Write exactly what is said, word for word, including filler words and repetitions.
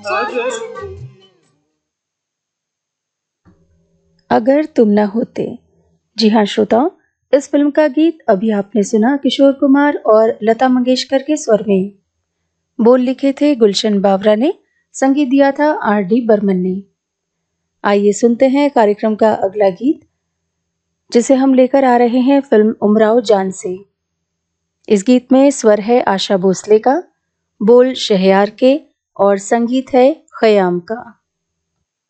अगर तुम न होते। जी हाँ श्रोताओं, इस फिल्म का गीत अभी आपने सुना किशोर कुमार और लता मंगेशकर के स्वर में। बोल लिखे थे गुलशन बावरा ने, संगीत दिया था आर डी बर्मन ने। आइए सुनते हैं कार्यक्रम का अगला गीत, जिसे हम लेकर आ रहे हैं फिल्म उमराव जान से। इस गीत में स्वर है आशा भोसले का, बोल शहयार के और संगीत है खयाम का।